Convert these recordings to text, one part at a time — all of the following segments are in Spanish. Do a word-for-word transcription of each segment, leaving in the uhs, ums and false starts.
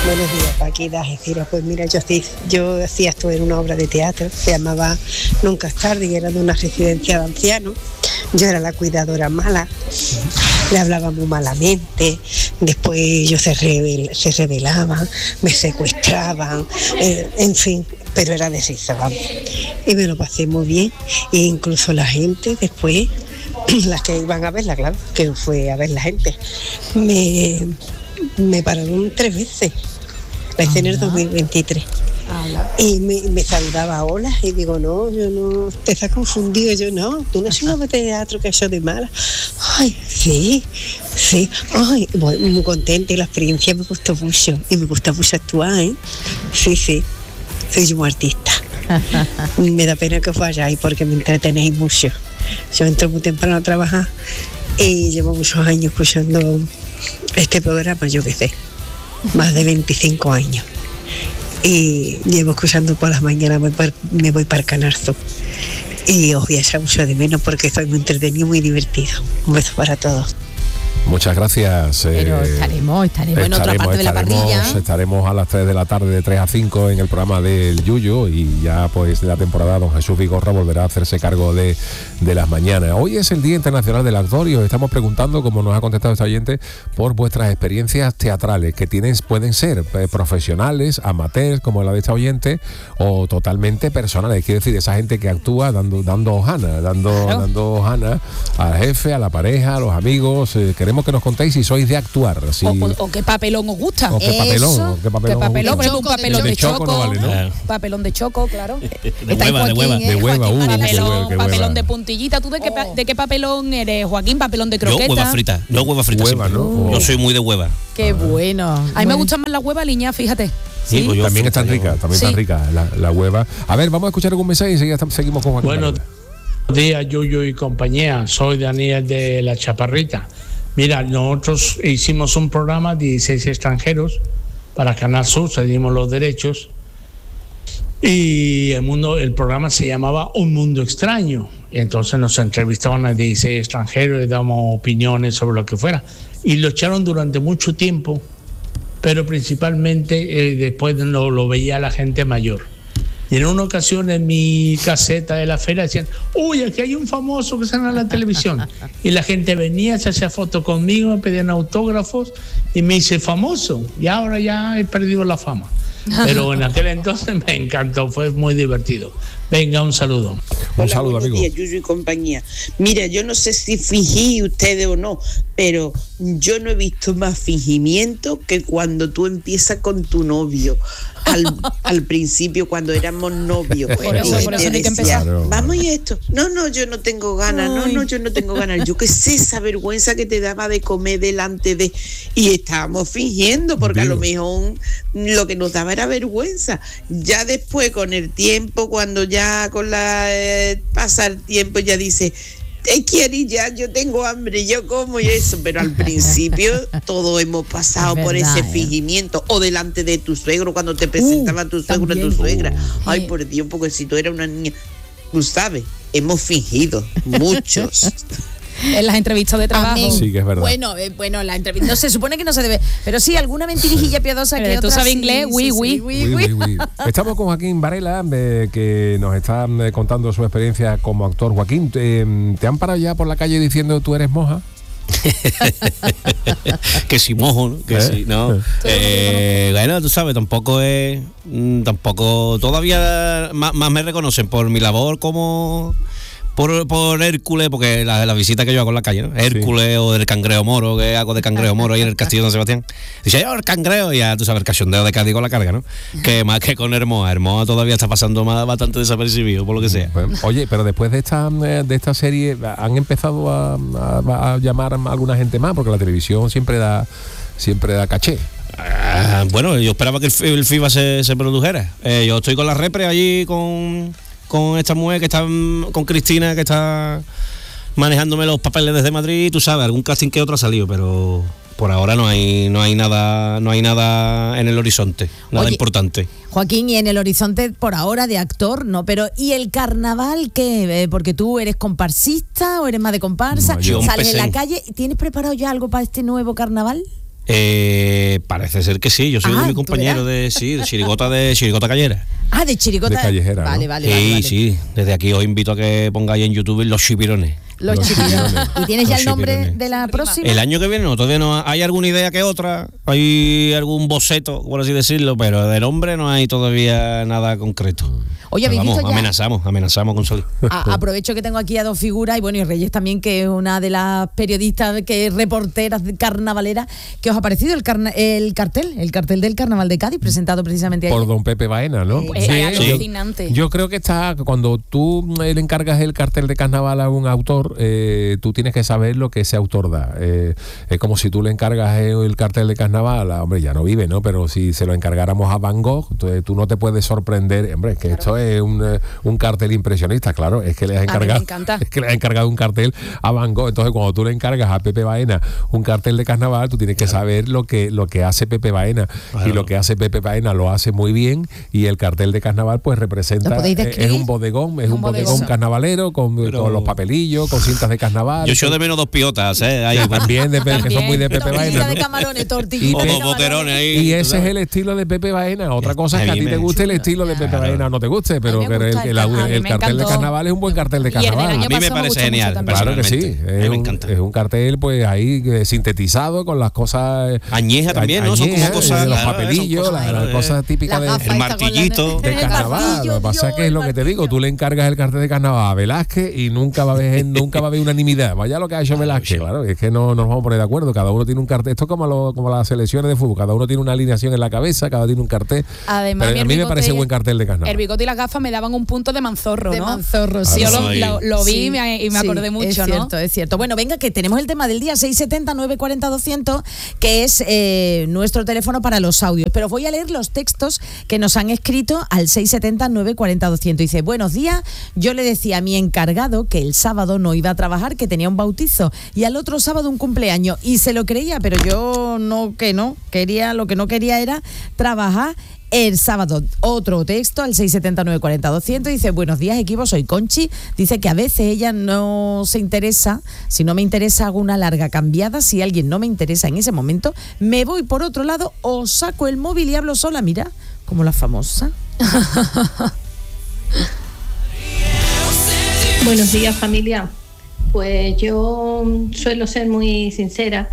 Buenos días, Paqui de Algeciras. Pues mira, yo, yo hacía esto en una obra de teatro, se llamaba Nunca es tarde y era de una residencia de ancianos. Yo era la cuidadora mala, le hablaba muy malamente, después ellos se, rebel, se rebelaban, me secuestraban, eh, en fin, pero era de risa, vamos. Y me lo pasé muy bien, e incluso la gente después, las que iban a verla, claro, que fue a ver la gente, me, me pararon tres veces. La hice en el dos mil veintitrés. Hola. Y me, me saludaba hola y digo, no, yo no, te estás confundido. Yo no, tú no eres una obra de teatro que eso de mala. Ay, sí, sí, ay, muy, muy contenta y la experiencia me gustó mucho y me gusta mucho actuar, ¿eh? Sí, sí, soy yo muy artista. Me da pena que os vayáis porque me entretenéis mucho. Yo entro muy temprano a trabajar y llevo muchos años escuchando este programa, yo qué sé, más de veinticinco años. Y llevo escuchando por las mañanas, me, me voy para el Canarzo y os voy a echar mucho de menos porque estoy muy entretenido, muy divertido. Un beso para todos. Muchas gracias. Pero eh, estaremos, estaremos, estaremos en otra parte estaremos, de la parrilla. Estaremos a las tres de la tarde, de tres a cinco, en el programa del Yuyu, y ya pues de la temporada don Jesús Vigorra volverá a hacerse cargo de, de las mañanas. Hoy es el Día Internacional del Actor y os estamos preguntando, como nos ha contestado este oyente, por vuestras experiencias teatrales, que tienen, pueden ser eh, profesionales, amateurs, como la de esta oyente, o totalmente personales. Quiere decir, esa gente que actúa dando, dando hojana, dando, claro. dando hojana al jefe, a la pareja, a los amigos. Eh, queremos que nos contéis si sois de actuar. Si... O, o, o qué papelón os gusta. O qué papelón. Eso, ¿Qué papelón? ¿Qué papelón? Por ejemplo, un papelón de, de choco. choco no vale, ¿no? Claro. Papelón de choco, claro. De hueva, de hueva. ¿eh? De hueva, uh, papelón, qué hueva, qué papelón hueva. de puntillita. ¿Tú de qué, oh. de qué papelón eres, Joaquín? ¿Papelón de croqueta? Yo hueva frita. Yo hueva frita. Hueva, ¿no? Uh. Yo soy muy de hueva. Qué bueno. A mí bueno. me gusta más la hueva liña, fíjate. Sí, pues también están ricas, también sí. están ricas la, la hueva. A ver, vamos a escuchar algún mensaje y seguimos con Joaquín. Buenos días, Yuyu y compañía. Soy Daniel de La Chaparrita. Mira, nosotros hicimos un programa de dieciséis extranjeros para Canal Sur, cedimos los derechos y el mundo, el programa se llamaba Un Mundo Extraño. Y entonces nos entrevistaban a dieciséis extranjeros y dábamos opiniones sobre lo que fuera. Y lo echaron durante mucho tiempo, pero principalmente eh, después lo, lo veía la gente mayor. Y en una ocasión en mi caseta de la feria decían, uy, aquí hay un famoso que sale en la televisión. Y la gente venía, se hacía fotos conmigo, me pedían autógrafos y me hice famoso. Y ahora ya he perdido la fama. Pero en aquel entonces me encantó, fue muy divertido. Venga, un saludo. Un Hola, saludo, buenos amigo. días, Yuyu y compañía. Mira, yo no sé si fingí ustedes o no, pero yo no he visto más fingimiento que cuando tú empiezas con tu novio. Al, al principio, cuando éramos novios, por eso, por eso hay que empezar. Claro, vamos y esto. No, no, yo no tengo ganas. No, no, yo no tengo ganas. Yo qué sé, esa vergüenza que te daba de comer delante de. Y estábamos fingiendo, porque Digo. a lo mejor lo que nos daba era vergüenza. Ya después, con el tiempo, cuando ya con la eh, pasa el tiempo, ya dice. Te quiero y ya, yo tengo hambre, yo como y eso, pero al principio todos hemos pasado verdad, por ese fingimiento, o delante de tu suegro, cuando te presentaba uh, tu suegro a tu suegra. Uh, Ay, por Dios, porque si tú eras una niña, tú sabes, hemos fingido, muchos. En las entrevistas de trabajo. Amén. Sí, que es verdad. Bueno, eh, bueno, la entrevista no se supone que no se debe, pero sí alguna mentirijilla piadosa que tú otra sabes sí, inglés, oui, sí, oui. Sí, oui, oui, oui. Estamos con Joaquín Varela, eh, que nos está eh, contando su experiencia como actor. Joaquín, eh, ¿te han parado ya por la calle diciendo tú eres moja? Que si mojo, ¿no? Que ¿Eh? si, no. Eh, bueno, tú sabes, tampoco es, tampoco, todavía más, más me reconocen por mi labor como por, por Hércules, porque la, la visita que yo hago en la calle, ¿no? Hércules sí. o del cangrejo moro, que hago de cangrejo moro ahí en el castillo de Don Sebastián. Dice, yo el cangrejo, y ya tú sabes, el cachondeo de Cádiz con la carga, ¿no? Que más que con Hermosa. Hermosa todavía está pasando más, bastante desapercibido, por lo que sea. Pues, oye, pero después de esta de esta serie, ¿han empezado a, a, a llamar a alguna gente más? Porque la televisión siempre da, siempre da caché. Ah, bueno, yo esperaba que el, el FIFA se, se produjera. Eh, yo estoy con la repre allí con... con esta mujer que está, con Cristina, que está manejándome los papeles desde Madrid. Tú sabes, algún casting que otro ha salido, pero por ahora no hay no hay nada no hay nada en el horizonte, nada Oye, importante. Joaquín, y en el horizonte por ahora de actor, no, pero ¿y el carnaval qué? Porque tú eres comparsista o eres más de comparsa, no, ¿sales en la calle? ¿Tienes preparado ya algo para este nuevo carnaval? Eh, parece ser que sí, yo soy Ah, de mi ¿tú compañero eras? de sí, de chirigota de chirigota callera. Ah, de chirigota. De callejera, ¿no? Vale, vale, Sí, vale, vale. sí, desde aquí os invito a que pongáis en YouTube los chipirones. Los Los chipirones. chipirones. ¿Y tienes ya Los el nombre chipirones. de la próxima? El año que viene no, todavía no hay alguna idea que otra, hay algún boceto, por así decirlo, pero de nombre no hay todavía nada concreto. Oye, ¿habéis Vamos, visto ya? amenazamos, amenazamos con salir. A- aprovecho que tengo aquí a dos figuras y bueno, y Reyes también, que es una de las periodistas, que es reporteras carnavaleras. ¿Qué os ha parecido el, carna- el cartel? El cartel del Carnaval de Cádiz, presentado precisamente Por ayer. don Pepe Baena, ¿no? Pues Sí, es yo- alucinante. Yo creo que está, cuando tú eh, le encargas el cartel de carnaval a un autor, eh, tú tienes que saber lo que ese autor da. Eh, es como si tú le encargas el cartel de carnaval, a, hombre, ya no vive, ¿no? Pero si se lo encargáramos a Van Gogh, entonces tú no te puedes sorprender, hombre, es que esto es un, eh, un cartel impresionista, claro, es que le has mí me encargado, encanta. es que le has encargado un cartel a Van Gogh. Entonces, cuando tú le encargas a Pepe Baena un cartel de carnaval, tú tienes que saber lo que, lo que hace Pepe Baena. Claro. Y lo que hace Pepe Baena lo hace muy bien, y el cartel de carnaval pues representa, ¿Lo podéis eh, es describir? un bodegón, es un, Un bodegón bodegón. carnavalero con, Pero- con los papelillos, con cintas de carnaval. Yo echo de menos dos piotas, ¿eh? Ahí, También, de, que son muy de Pepe Tortillita Baena, de ¿no? camarones, Y tortillita o de dos camarones. boquerones ahí. Y tú ese es sabes. el estilo de Pepe Baena. Otra cosa es que a ti Dime. te guste el estilo de Pepe Claro. Baena o no te guste, pero, A mí me pero el, gusta el- el- a mí el me cartel de encantó. carnaval es un buen cartel de Y el del carnaval. año A mí me pasado me parece gustó genial, mucho también. Claro que sí, personalmente. A mí es me un, encanta. es un cartel pues ahí eh, sintetizado con las cosas Añeja también, ¿no? Son como añejas, cosas, eh, los claro, papelillos, son las, cosas, las eh, cosas típicas Las de, gafas el esta con la- martillito. de El carnaval. martillo, Lo que pasa es que Dios, es lo que te digo, tú le encargas el cartel de carnaval a Velázquez y nunca va a haber, nunca va a haber unanimidad. Vaya lo que ha hecho Velázquez, claro, es que no, no nos vamos a poner de acuerdo, cada uno tiene un cartel. Esto es como, lo- como las selecciones de fútbol, cada uno tiene una alineación en la cabeza, cada uno tiene un cartel. Además, Pero mi a mí me bigote- parece buen cartel de carnaval. El bigote y las gafas me daban un punto de manzorro, De ¿no? manzorro, sí. Yo Ah, lo, sí. lo- lo vi Sí, y me, y me sí, acordé mucho, es ¿no? cierto, es cierto. Bueno, venga, que tenemos el tema del día, seis setenta, nueve cuarenta, doscientos, que es eh, nuestro teléfono para los audios. Pero voy a leer los textos que nos han escrito al seis setenta, nueve cuarenta, doscientos. Dice, buenos días, yo le decía a mi encargado que el sábado no iba a trabajar, que tenía un bautizo, y al otro sábado un cumpleaños, y se lo creía, pero yo no, que no, quería, lo que no quería era trabajar el sábado. Otro texto al seis setenta, nueve cuarenta, doscientos, dice, buenos días equipo, soy Conchi, dice que a veces ella no se interesa, si no me interesa hago una larga cambiada, si alguien no me interesa en ese momento, me voy por otro lado o saco el móvil y hablo sola, mira, como la famosa. Buenos días, familia. Pues yo suelo ser muy sincera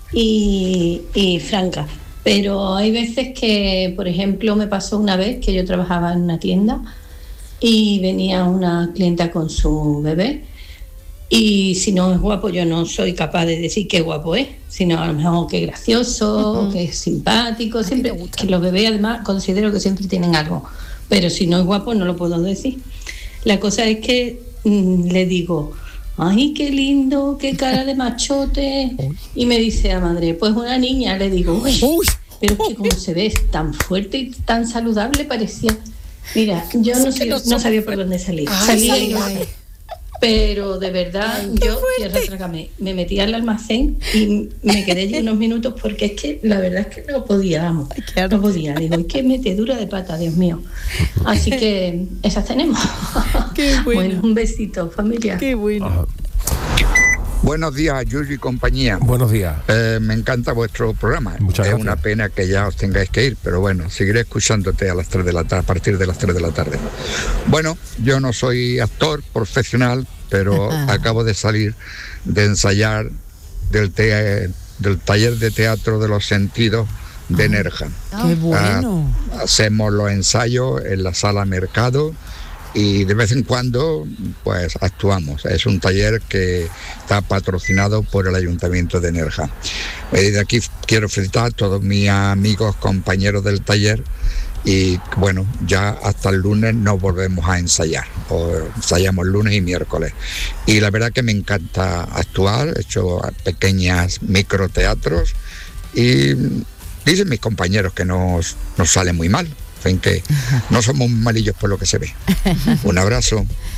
y, y franca, pero hay veces que, por ejemplo, me pasó una vez que yo trabajaba en una tienda y venía una clienta con su bebé, y si no es guapo yo no soy capaz de decir qué guapo es, sino a lo mejor que gracioso, Ujú. que es simpático, siempre, te gusta. que los bebés además considero que siempre tienen algo, pero si no es guapo no lo puedo decir. La cosa es que mm, le digo, ay, qué lindo, qué cara de machote, y me dice la madre, pues una niña. Le digo, uy, pero es que como se ve es tan fuerte y tan saludable, parecía. Mira, yo no, sé- no sabía por dónde salir. Salía y yo, pero de verdad, yo, tierra trágame, me metí al almacén y me quedé allí unos minutos porque es que la verdad es que no podía, vamos, no podía. Digo, es que metedura de pata, Dios mío. Así que esas tenemos. Qué bueno. Un besito, familia. Qué bueno. Ajá. Buenos días, Yuyu y compañía. Buenos días. Eh, me encanta vuestro programa. Muchas es gracias. una pena que ya os tengáis que ir, pero bueno, seguiré escuchándote a las tres de la tarde, a partir de las tres de la tarde. Bueno, yo no soy actor profesional, pero acabo de salir de ensayar del, te- del taller de teatro de los sentidos de Nerja. Qué bueno. Ah, hacemos los ensayos en la sala Mercado y de vez en cuando pues actuamos. Es un taller que está patrocinado por el Ayuntamiento de Nerja. Y de aquí quiero felicitar a todos mis amigos, compañeros del taller, y bueno, ya hasta el lunes nos volvemos a ensayar, o ensayamos lunes y miércoles. Y la verdad que me encanta actuar, he hecho pequeñas microteatros y dicen mis compañeros que nos, nos sale muy mal. En fin, que no somos malillos por lo que se ve. Un abrazo. Qué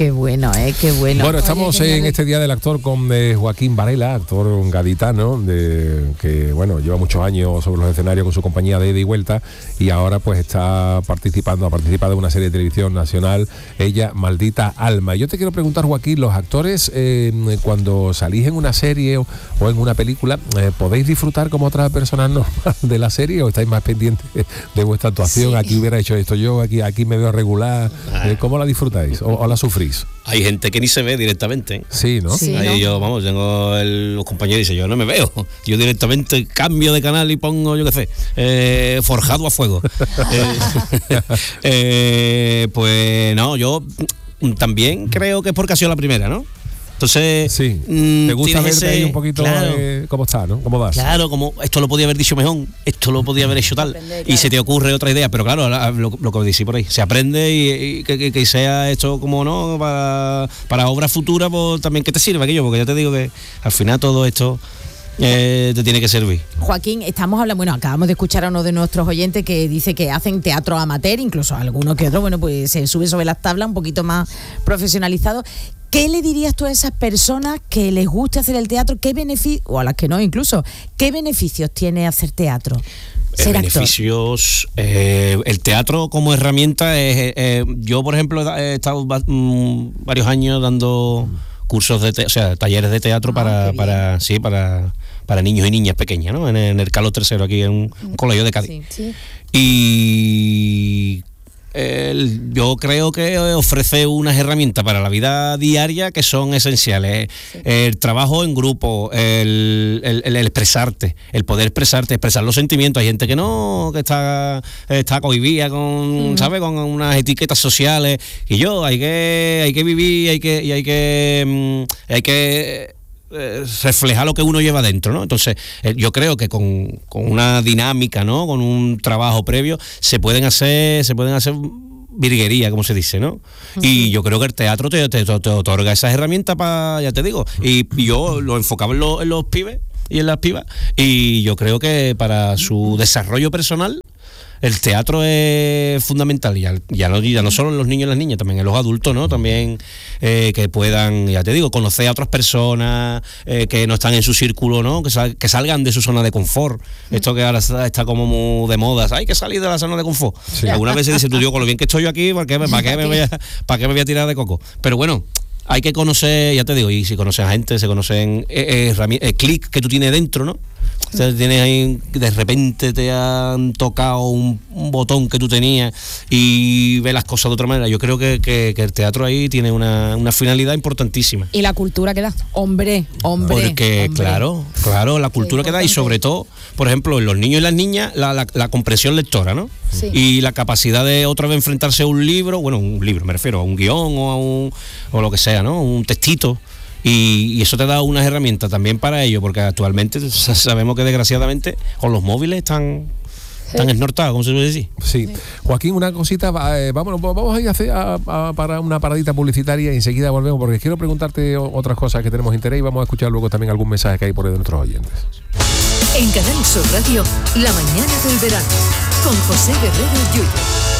qué bueno, ¿eh? Qué bueno. Bueno, estamos Oye, en este Día del Actor con eh, Joaquín Varela, actor gaditano, de, que bueno, lleva muchos años sobre los escenarios con su compañía de ida y vuelta, y ahora pues está participando, ha participado en una serie de televisión nacional, Ella, Maldita Alma. Yo te quiero preguntar, Joaquín, los actores, eh, cuando salís en una serie o, o en una película, eh, ¿podéis disfrutar como otras personas normales de la serie o estáis más pendientes de vuestra actuación? Sí. Aquí hubiera hecho esto yo, aquí, aquí me veo regular. Eh, ¿Cómo la disfrutáis o, o la sufrís? Hay gente que ni se ve directamente, ¿eh? Sí, ¿no? Sí, Ahí ¿no? yo, vamos, tengo el, los compañeros dicen, yo no me veo. Yo directamente cambio de canal y pongo, yo qué sé, eh, forjado a fuego. eh, eh, pues no, yo también creo que es porque ha sido la primera, ¿no? Entonces, sí. Mmm, te gusta verte ese, ahí un poquito, claro, eh, cómo está, ¿no? ¿Cómo vas? Claro, como esto lo podía haber dicho mejor, esto lo podía haber hecho tal, aprender, claro. Y se te ocurre otra idea, pero claro, lo, lo que decís por ahí, se aprende y, y que, que, que sea esto como no, para, para obra futura, pues también que te sirva aquello, porque ya te digo que al final todo esto Eh, te tiene que servir. Joaquín, estamos hablando, bueno, acabamos de escuchar a uno de nuestros oyentes que dice que hacen teatro amateur, incluso alguno que otro, bueno, pues se sube sobre las tablas un poquito más profesionalizado. ¿Qué le dirías tú a esas personas que les gusta hacer el teatro? ¿Qué beneficios, o a las que no incluso, qué beneficios tiene hacer teatro? Eh, beneficios, eh, el teatro como herramienta, es, eh, yo por ejemplo he estado mm, varios años dando cursos de te- o sea, talleres de teatro ah, para, para, sí, para, para niños y niñas pequeñas, ¿no? En, en el Carlos tercero, aquí en un, un colegio de Cádiz. Sí, sí. Y el, yo creo que ofrece unas herramientas para la vida diaria que son esenciales. Sí. El trabajo en grupo, el, el, el expresarte, el poder expresarte, expresar los sentimientos. Hay gente que no, que está, está cohibida con, mm. ¿sabes? Con unas etiquetas sociales. Y yo, hay que, hay que vivir, hay que, y hay que, hay que Eh, reflejar lo que uno lleva dentro, ¿no? Entonces, eh, yo creo que con, con una dinámica, ¿no? Con un trabajo previo, se pueden hacer, se pueden hacer virguería, como se dice, ¿no? Uh-huh. Y yo creo que el teatro te, te, te otorga esas herramientas para, ya te digo, y, y yo lo enfocaba en, lo, en los pibes y en las pibas, y yo creo que para su desarrollo personal el teatro es fundamental, ya, ya, no, ya no solo en los niños y las niñas, también en los adultos, ¿no? También eh, que puedan, ya te digo, conocer a otras personas eh, que no están en su círculo, ¿no? Que, sal, que salgan de su zona de confort. Mm. Esto que ahora está como muy de moda, hay que salir de la zona de confort. Sí. Algunas veces dice, tú, Dios, con lo bien que estoy yo aquí, ¿para qué, para qué, me, voy a, ¿para qué me voy a tirar de coco? Pero bueno, hay que conocer, ya te digo, y si conoces a gente, se conocen eh, eh, eh, clic que tú tienes dentro, ¿no? O sea, tienes ahí, de repente te han tocado un, un botón que tú tenías y ves las cosas de otra manera. Yo creo que, que, que el teatro ahí tiene una, una finalidad importantísima. ¿Y la cultura que da? Hombre, hombre. Porque, hombre. claro, claro, la cultura que da, y sobre todo, por ejemplo, en los niños y las niñas, la, la, la comprensión lectora, ¿no? Sí. Y la capacidad de otra vez enfrentarse a un libro, bueno, un libro, me refiero a un guión o a un, o lo que sea, ¿no? Un textito. Y, y eso te da unas herramientas también para ello, porque actualmente sabemos que desgraciadamente con los móviles están tan esnortados, como se puede decir. Sí. Joaquín, una cosita, eh, vámonos, vamos a ir a hacer a, a, para una paradita publicitaria y enseguida volvemos, porque quiero preguntarte otras cosas que tenemos interés y vamos a escuchar luego también algún mensaje que hay por ahí de nuestros oyentes. En Canal Sur Radio, La Mañana del Verano, con José Guerrero Yuyu.